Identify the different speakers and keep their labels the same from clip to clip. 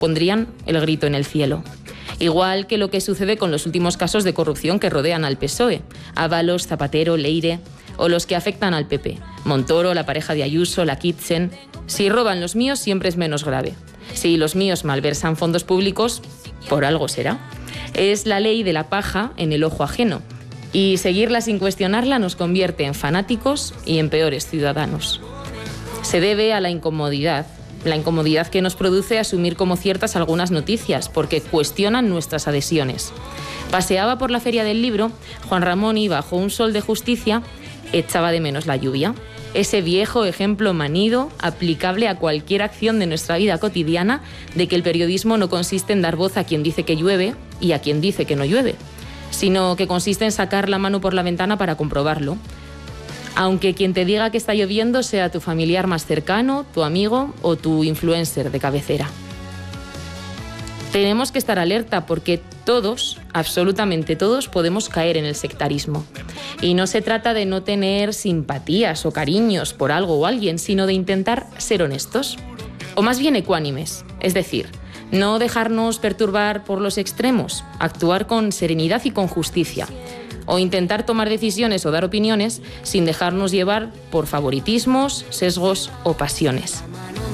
Speaker 1: pondrían el grito en el cielo. Igual que lo que sucede con los últimos casos de corrupción que rodean al PSOE, Ábalos, Zapatero, Leire, o los que afectan al PP, Montoro, la pareja de Ayuso, la Kitchen. Si roban los míos siempre es menos grave. Si los míos malversan fondos públicos, por algo será. Es la ley de la paja en el ojo ajeno. Y seguirla sin cuestionarla nos convierte en fanáticos y en peores ciudadanos. Se debe a la incomodidad que nos produce asumir como ciertas algunas noticias, porque cuestionan nuestras adhesiones. Paseaba por la Feria del Libro, Juan Ramón y bajo un sol de justicia echaba de menos la lluvia. Ese viejo ejemplo manido, aplicable a cualquier acción de nuestra vida cotidiana, de que el periodismo no consiste en dar voz a quien dice que llueve y a quien dice que no llueve, sino que consiste en sacar la mano por la ventana para comprobarlo. Aunque quien te diga que está lloviendo sea tu familiar más cercano, tu amigo o tu influencer de cabecera. Tenemos que estar alerta porque todos, absolutamente todos, podemos caer en el sectarismo. Y no se trata de no tener simpatías o cariños por algo o alguien, sino de intentar ser honestos, o más bien ecuánimes, es decir, no dejarnos perturbar por los extremos, actuar con serenidad y con justicia, o intentar tomar decisiones o dar opiniones sin dejarnos llevar por favoritismos, sesgos o pasiones.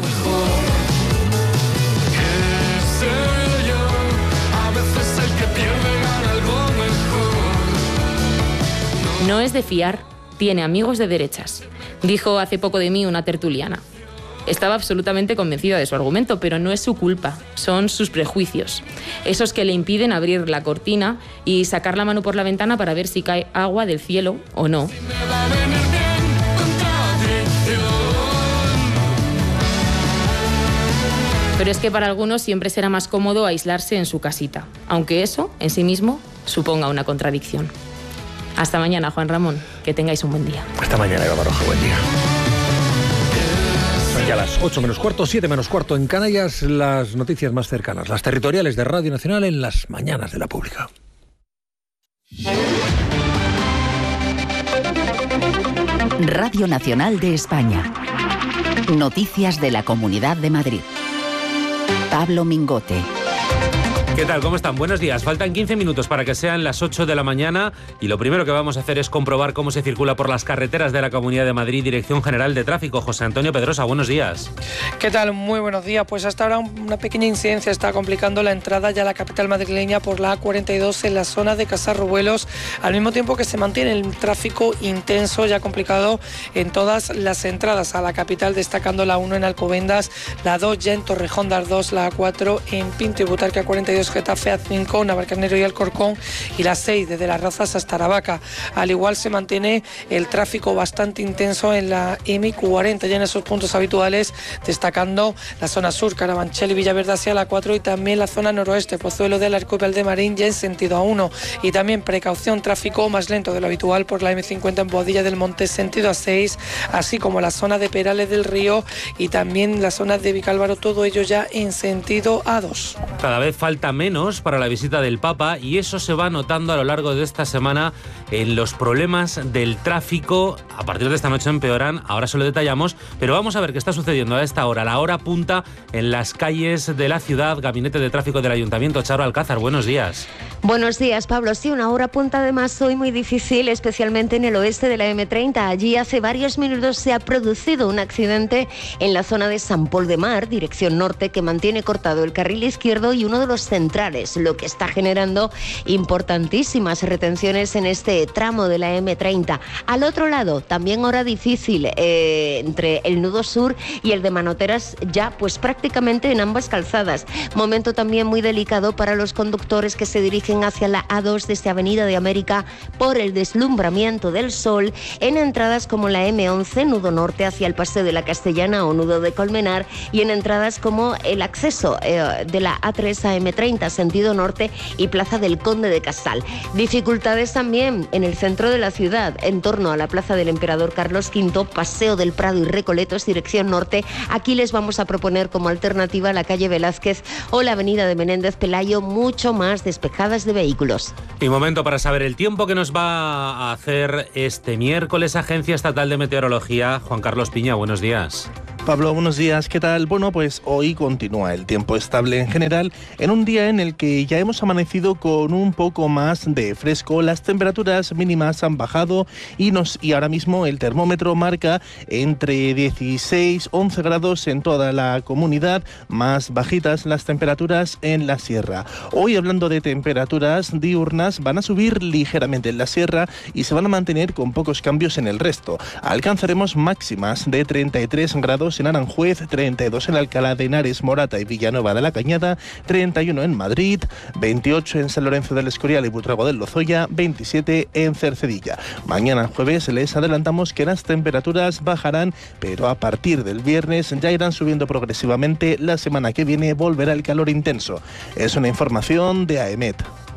Speaker 1: No es de fiar, tiene amigos de derechas, dijo hace poco de mí una tertuliana. Estaba absolutamente convencida de su argumento, pero no es su culpa, son sus prejuicios. Esos que le impiden abrir la cortina y sacar la mano por la ventana para ver si cae agua del cielo o no. Pero es que para algunos siempre será más cómodo aislarse en su casita, aunque eso, en sí mismo, suponga una contradicción. Hasta mañana, Juan Ramón. Que tengáis un buen día.
Speaker 2: Hasta mañana, Eva Baroja. Buen día. Ya a las 8 menos cuarto, 7 menos cuarto en Canarias, las noticias más cercanas, las territoriales de Radio Nacional en las mañanas de la Pública.
Speaker 3: Radio Nacional de España. Noticias de la Comunidad de Madrid. Pablo Mingote.
Speaker 4: ¿Qué tal? ¿Cómo están? Buenos días. Faltan 15 minutos para que sean las 8 de la mañana y lo primero que vamos a hacer es comprobar cómo se circula por las carreteras de la Comunidad de Madrid, Dirección General de Tráfico. José Antonio Pedrosa, buenos días.
Speaker 5: ¿Qué tal? Muy buenos días. Pues hasta ahora una pequeña incidencia está complicando la entrada ya a la capital madrileña por la A42 en la zona de Casarruelos, al mismo tiempo que se mantiene el tráfico intenso ya complicado en todas las entradas a la capital, destacando la 1 en Alcobendas, la 2 ya en Torrejón de Ardoz, la A4 en Pinto y Butarque, A42 Getafe, A5 Navalcarnero y Alcorcón y la 6 desde Las Razas hasta Aravaca. Al igual se mantiene el tráfico bastante intenso en la M40 ya en esos puntos habituales, destacando la zona sur, Carabanchel y Villaverde hacia la 4 y también la zona noroeste, Pozuelo del Arco y Valdemarín ya en sentido A1 y también precaución, tráfico más lento de lo habitual por la M50 en Boadilla del Monte sentido A6, así como la zona de Perales del Río y también la zona de Vicálvaro, todo ello ya en sentido A2.
Speaker 4: Cada vez falta menos para la visita del Papa y eso se va notando a lo largo de esta semana en los problemas del tráfico. A partir de esta noche empeoran, ahora se lo detallamos, pero vamos a ver qué está sucediendo a esta hora, la hora punta en las calles de la ciudad. Gabinete de Tráfico del Ayuntamiento, Charo Alcázar, buenos días.
Speaker 6: Buenos días, Pablo. Sí, una hora punta además hoy muy difícil, especialmente en el oeste de la M30. Allí hace varios minutos se ha producido un accidente en la zona de San Pol de Mar, dirección norte, que mantiene cortado el carril izquierdo y uno de los centrales, lo que está generando importantísimas retenciones en este tramo de la M30. Al otro lado, también hora difícil entre el nudo sur y el de Manoteras, ya pues prácticamente en ambas calzadas. Momento también muy delicado para los conductores que se dirigen hacia la A2 desde Avenida de América por el deslumbramiento del sol en entradas como la M11, nudo norte hacia el Paseo de la Castellana o nudo de Colmenar, y en entradas como el acceso de la A3 a M30, sentido norte, y Plaza del Conde de Casal. Dificultades también en el centro de la ciudad, en torno a la Plaza del Emperador Carlos V, Paseo del Prado y Recoletos, dirección norte. Aquí les vamos a proponer como alternativa la calle Velázquez o la avenida de Menéndez Pelayo, mucho más despejadas de vehículos.
Speaker 4: Y momento para saber el tiempo que nos va a hacer este miércoles. Agencia Estatal de Meteorología, Juan Carlos Piña, buenos días.
Speaker 7: Pablo, buenos días, ¿qué tal? Bueno, pues hoy continúa el tiempo estable en general, en un día en el que ya hemos amanecido con un poco más de fresco. Las temperaturas mínimas han bajado y ahora mismo el termómetro marca entre 16 11 grados en toda la comunidad, más bajitas las temperaturas en la sierra. Hoy, hablando de temperaturas diurnas, van a subir ligeramente en la sierra y se van a mantener con pocos cambios en el resto. Alcanzaremos máximas de 33 grados en Aranjuez, 32 en Alcalá de Henares, Morata y Villanueva de la Cañada, 31 en Madrid, 28 en San Lorenzo del Escorial y Butrago del Lozoya, 27 en Cercedilla. Mañana jueves les adelantamos que las temperaturas bajarán, pero a partir del viernes ya irán subiendo progresivamente. La semana que viene volverá el calor intenso. Es una información de AEMET.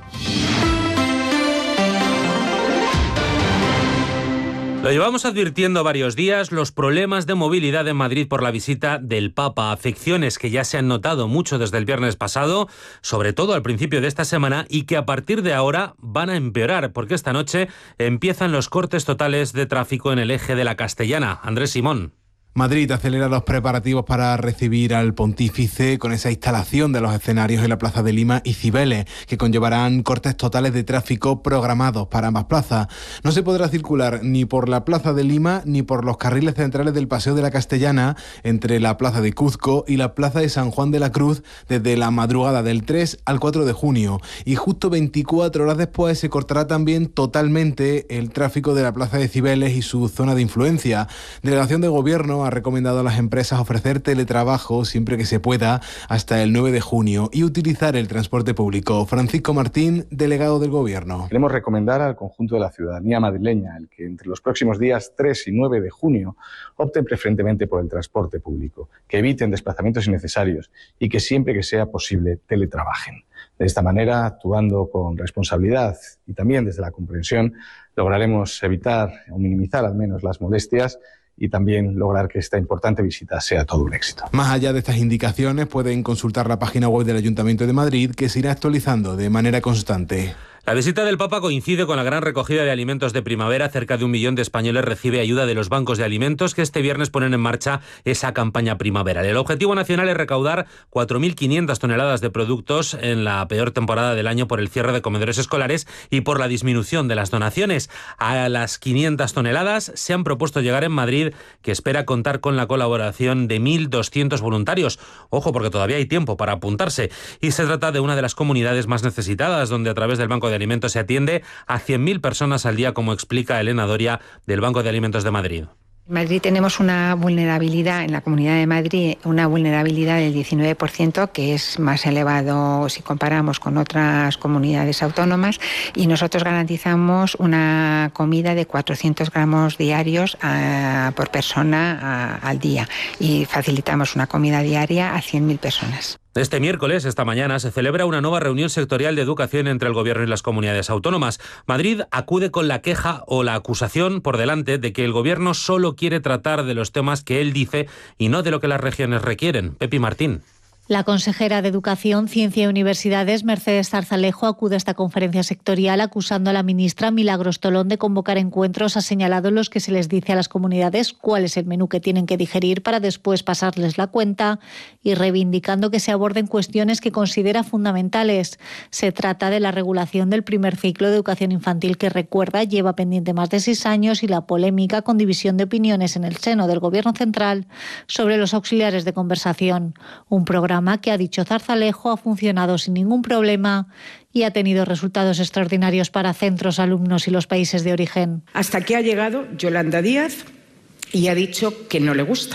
Speaker 4: Lo llevamos advirtiendo varios días, los problemas de movilidad en Madrid por la visita del Papa, afecciones que ya se han notado mucho desde el viernes pasado, sobre todo al principio de esta semana, y que a partir de ahora van a empeorar, porque esta noche empiezan los cortes totales de tráfico en el eje de la Castellana. Andrés Simón.
Speaker 8: Madrid acelera los preparativos para recibir al pontífice con esa instalación de los escenarios en la Plaza de Lima y Cibeles, que conllevarán cortes totales de tráfico programados para ambas plazas. No se podrá circular ni por la Plaza de Lima ni por los carriles centrales del Paseo de la Castellana entre la Plaza de Cuzco y la Plaza de San Juan de la Cruz desde la madrugada del 3 al 4 de junio. Y justo 24 horas después se cortará también totalmente el tráfico de la Plaza de Cibeles y su zona de influencia. Delegación de Gobierno ha recomendado a las empresas ofrecer teletrabajo siempre que se pueda hasta el 9 de junio y utilizar el transporte público. Francisco Martín, delegado del Gobierno.
Speaker 9: Queremos recomendar al conjunto de la ciudadanía madrileña el que entre los próximos días 3 y 9 de junio opten preferentemente por el transporte público, que eviten desplazamientos innecesarios y que siempre que sea posible teletrabajen. De esta manera, actuando con responsabilidad y también desde la comprensión, lograremos evitar o minimizar al menos las molestias y también lograr que esta importante visita sea todo un éxito.
Speaker 8: Más allá de estas indicaciones, pueden consultar la página web del Ayuntamiento de Madrid, que se irá actualizando de manera constante.
Speaker 4: La visita del Papa coincide con la gran recogida de alimentos de primavera. Cerca de 1 millón de españoles recibe ayuda de los bancos de alimentos que este viernes ponen en marcha esa campaña primaveral. El objetivo nacional es recaudar 4.500 toneladas de productos en la peor temporada del año por el cierre de comedores escolares y por la disminución de las donaciones. A las 500 toneladas se han propuesto llegar en Madrid, que espera contar con la colaboración de 1.200 voluntarios. Ojo, porque todavía hay tiempo para apuntarse. Y se trata de una de las comunidades más necesitadas, donde a través del Banco de Alimentos se atiende a 100.000 personas al día, como explica Elena Doria del Banco de Alimentos de Madrid.
Speaker 10: En Madrid tenemos una vulnerabilidad, en la Comunidad de Madrid, una vulnerabilidad del 19%, que es más elevado si comparamos con otras comunidades autónomas, y nosotros garantizamos una comida de 400 gramos diarios por persona al día, y facilitamos una comida diaria a 100.000 personas.
Speaker 4: Este miércoles, esta mañana, se celebra una nueva reunión sectorial de educación entre el Gobierno y las comunidades autónomas. Madrid acude con la queja o la acusación por delante de que el Gobierno solo quiere tratar de los temas que él dice y no de lo que las regiones requieren. Pepi Martín.
Speaker 11: La consejera de Educación, Ciencia y Universidades, Mercedes Zarzalejo, acude a esta conferencia sectorial acusando a la ministra Milagros Tolón de convocar encuentros. Ha señalado en los que se les dice a las comunidades cuál es el menú que tienen que digerir para después pasarles la cuenta, y reivindicando que se aborden cuestiones que considera fundamentales. Se trata de la regulación del primer ciclo de educación infantil, que, recuerda, lleva pendiente más de 6 años, y la polémica con división de opiniones en el seno del Gobierno central sobre los auxiliares de conversación. Un programa que, ha dicho Zarzalejo, ha funcionado sin ningún problema y ha tenido resultados extraordinarios para centros, alumnos y los países de origen.
Speaker 12: Hasta aquí ha llegado Yolanda Díaz y ha dicho que no le gusta.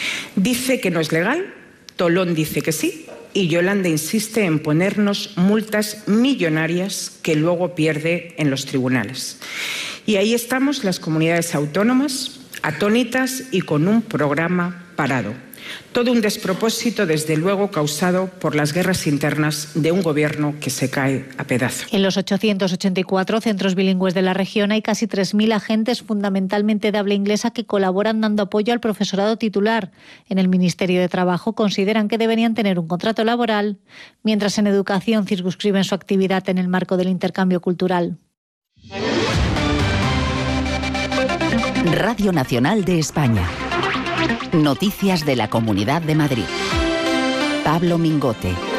Speaker 12: Dice que no es legal, Tolón dice que sí, y Yolanda insiste en ponernos multas millonarias que luego pierde en los tribunales. Y ahí estamos las comunidades autónomas, atónitas y con un programa parado. Todo un despropósito, desde luego, causado por las guerras internas de un gobierno que se cae a pedazos.
Speaker 11: En los 884 centros bilingües de la región hay casi 3.000 agentes, fundamentalmente de habla inglesa, que colaboran dando apoyo al profesorado titular. En el Ministerio de Trabajo consideran que deberían tener un contrato laboral, mientras en Educación circunscriben su actividad en el marco del intercambio cultural.
Speaker 3: Radio Nacional de España. Noticias de la Comunidad de Madrid. Pablo Mingote.